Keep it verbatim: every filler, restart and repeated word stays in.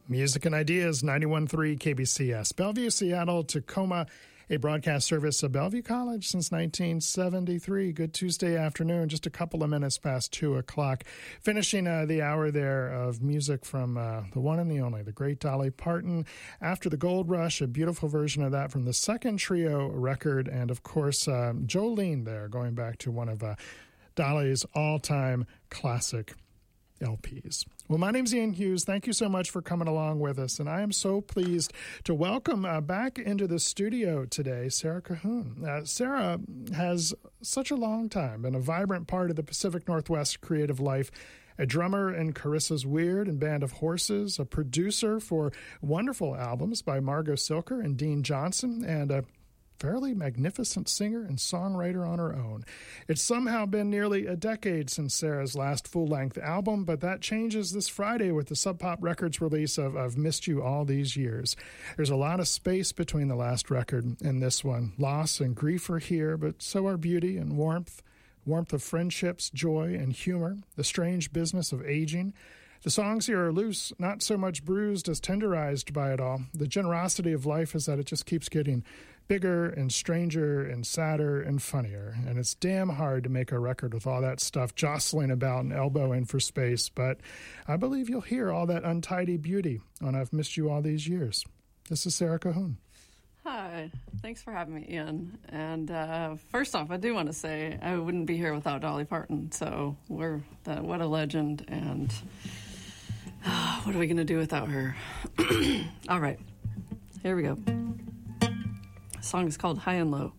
Music and Ideas, ninety-one point three K B C S. Bellevue, Seattle, Tacoma, a broadcast service of Bellevue College since nineteen seventy-three. Good Tuesday afternoon, just a couple of minutes past two o'clock. Finishing uh, the hour there of music from uh, the one and the only, the great Dolly Parton. After the Gold Rush, a beautiful version of that from the second trio record. And, of course, uh, Jolene there, going back to one of uh, Dolly's all-time classic L Ps. Well, my name's Ian Hughes. Thank you so much for coming along with us, and I am so pleased to welcome uh, back into the studio today Sarah Cahoon. Uh, Sarah has such a long time been a vibrant part of the Pacific Northwest creative life, a drummer in Carissa's Weird and Band of Horses, a producer for wonderful albums by Margot Silker and Dean Johnson, and a fairly magnificent singer and songwriter on her own. It's somehow been nearly a decade since Sarah's last full-length album, but that changes this Friday with the Sub Pop Records release of I've Missed You All These Years. There's a lot of space between the last record and this one. Loss and grief are here, but so are beauty and warmth, warmth of friendships, joy and humor, the strange business of aging. The songs here are loose, not so much bruised as tenderized by it all. The generosity of life is that it just keeps getting bigger and stranger and sadder and funnier. And it's damn hard to make a record with all that stuff jostling about and elbowing for space. But I believe you'll hear all that untidy beauty on I've Missed You All These Years. This is Sarah Cahoon. Hi, thanks for having me, Ian. And uh, first off, I do want to say I wouldn't be here without Dolly Parton. So we're uh, what a legend, and uh, what are we going to do without her? All right, here we go. The song is called High and Low.